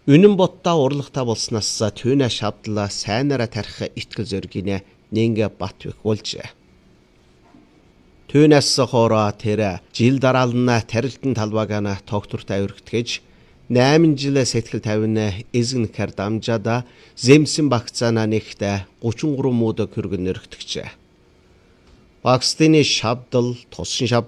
Үнэн бодтаа урлагтаа болсноос түүнэ шавдлаа сайнараа тарих итгэл зоригинэ нингэ бат бэх болжээ. Түүнээс хоороо тэр жил дараална тарилтын талбаагана тогтвортой өргөтгөж 8 жил сэтгэл тавина эзэгнэхэр дамжаада земсэн багцаана нэгтэ 33 муудаг хөргөн өргөтгчээ. Багцны шавдал, тусын